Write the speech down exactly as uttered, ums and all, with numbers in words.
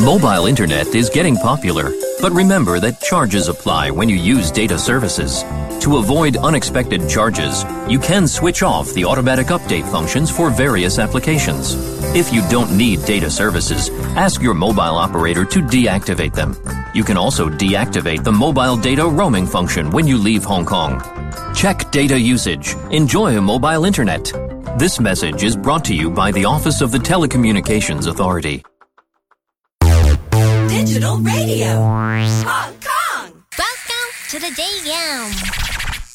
Mobile internet is getting popular, but remember that charges apply when you use data services. To avoid unexpected charges, you can switch off the automatic update functions for various applications. If you don't need data services, ask your mobile operator to deactivate them. You can also deactivate the mobile data roaming function when you leave Hong Kong. Check data usage. Enjoy mobile internet. This message is brought to you by the Office of the Telecommunications Authority. Digital Radio, Hong Kong. Welcome to the J M.